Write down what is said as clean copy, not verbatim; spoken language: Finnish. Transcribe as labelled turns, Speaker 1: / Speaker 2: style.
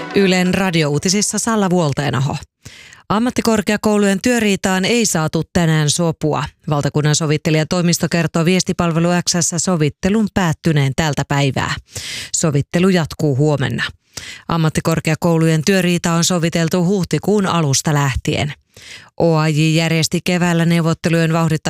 Speaker 1: Ylen radiouutisissa Salla Vuolteenaho. Ammattikorkeakoulujen työriitaan ei saatu tänään sopua. Valtakunnan sovittelijatoimisto kertoo Viestipalvelu X:ssä sovittelun päättyneen tältä päivää. Sovittelu jatkuu huomenna. Ammattikorkeakoulujen työriita on soviteltu huhtikuun alusta lähtien. OAJ järjesti keväällä neuvottelujen vauhdittamista